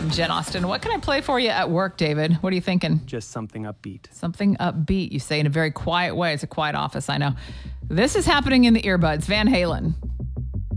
I'm Jen Austen. What can I play for you at work, David? What are you thinking? Just something upbeat. Something upbeat, you say in a very quiet way. It's a quiet office, I know. This is happening in the earbuds. Van Halen.